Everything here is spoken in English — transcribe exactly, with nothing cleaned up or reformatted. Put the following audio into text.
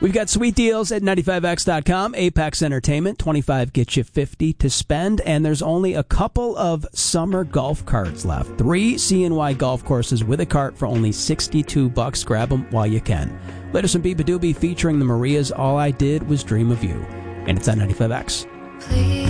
We've got sweet deals at ninety-five x dot com. Apex Entertainment, twenty-five gets you fifty to spend, and there's only a couple of summer golf carts left. Three C N Y golf courses with a cart for only sixty-two bucks. Grab them while you can. Later, some Beabadoobie featuring the Marias. All I Did Was Dream of You. And it's on ninety-five X. Please.